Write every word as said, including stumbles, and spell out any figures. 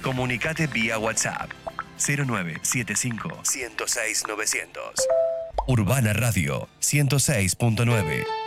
Comunicate vía WhatsApp cero nueve siete cinco, ciento seis, novecientos. Urbana Radio ciento seis punto nueve.